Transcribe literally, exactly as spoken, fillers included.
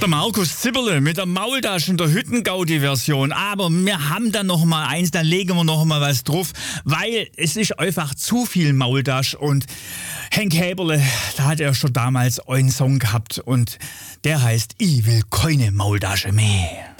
Der Markus Zipperle mit der Maultasche in der Hüttengaudi-Version. Aber wir haben dann noch mal eins, dann legen wir noch mal was drauf, weil es ist einfach zu viel Maultasche. Und Henk Häberle, da hat er schon damals einen Song gehabt und der heißt Ich will keine Maultasche mehr.